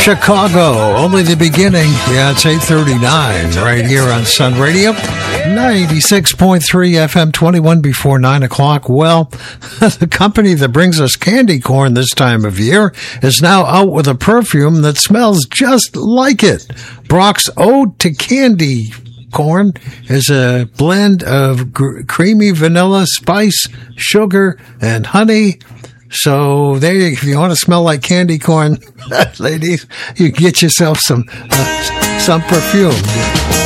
Chicago, only the beginning. Yeah, it's 8:39 right here on Sun Radio. 96.3 FM, 21 before 9 o'clock. Well, the company that brings us candy corn this time of year is now out with a perfume that smells just like it. Brock's Ode to Candy Corn is a blend of creamy vanilla, spice, sugar, and honey. So there, if you want to smell like candy corn, ladies, you get yourself some perfume.